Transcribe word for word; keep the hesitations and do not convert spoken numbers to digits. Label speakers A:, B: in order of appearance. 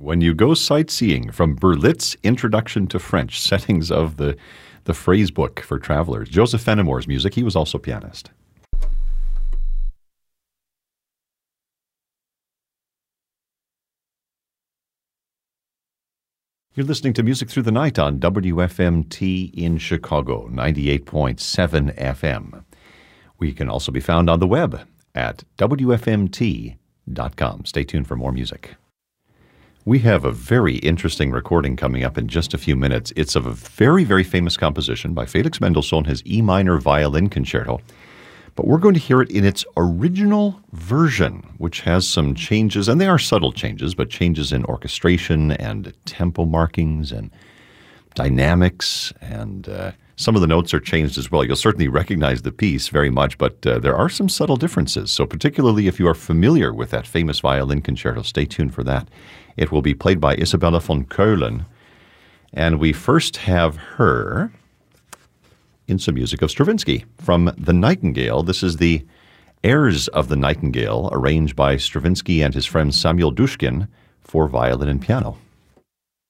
A: when you go sightseeing from Berlitz Introduction to French, settings of the, the phrase book for travelers. Joseph Fenimore's music. He was also pianist. You're listening to Music Through the Night on W F M T in Chicago, ninety-eight point seven F M. We can also be found on the web at W F M T dot com. Stay tuned for more music. We have a very interesting recording coming up in just a few minutes. It's of a very, very famous composition by Felix Mendelssohn, his E minor violin concerto. But we're going to hear it in its original version, which has some changes, and they are subtle changes, but changes in orchestration and tempo markings and dynamics, and uh, some of the notes are changed as well. You'll certainly recognize the piece very much, but uh, there are some subtle differences. So particularly if you are familiar with that famous violin concerto, stay tuned for that. It will be played by Isabella von Keulen, and we first have her in some music of Stravinsky from The Nightingale. This is the Airs of the Nightingale, arranged by Stravinsky and his friend Samuel Dushkin for violin and piano.